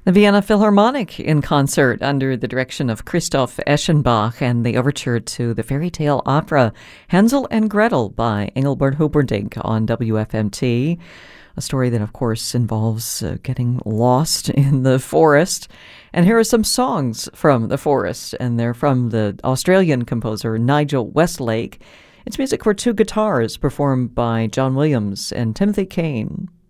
The Vienna Philharmonic in concert under the direction of Christoph Eschenbach and the overture to the fairy tale opera Hansel and Gretel by Engelbert Humperdinck on WFMT. A story that, of course, involves getting lost in the forest. And here are some songs from the forest, and they're from the Australian composer Nigel Westlake. It's music for two guitars performed by John Williams and Timothy Kane.